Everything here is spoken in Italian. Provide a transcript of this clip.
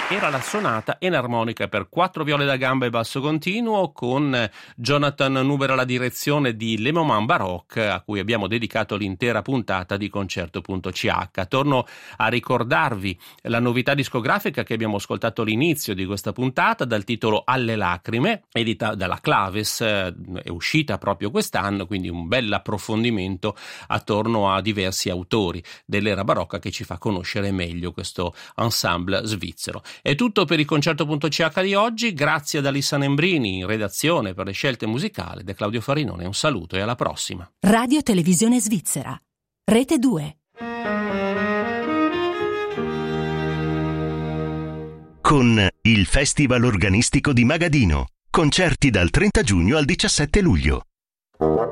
Era la sonata enarmonica per 4 viole da gamba e basso continuo, con Jonathan Nuber alla direzione di Le Moment Baroque, a cui abbiamo dedicato l'intera puntata di Concerto.ch. Torno a ricordarvi la novità discografica che abbiamo ascoltato all'inizio di questa puntata, dal titolo Alle lacrime, edita dalla Claves, è uscita proprio quest'anno, quindi un bel approfondimento attorno a diversi autori dell'era barocca che ci fa conoscere meglio questo ensemble svizzero. È tutto per il Concerto.ch di oggi, grazie ad Alissa Nembrini in redazione per le scelte musicali, da Claudio Farinone un saluto e alla prossima. Radio Televisione Svizzera, Rete 2. Con il Festival Organistico di Magadino, concerti dal 30 giugno al 17 luglio.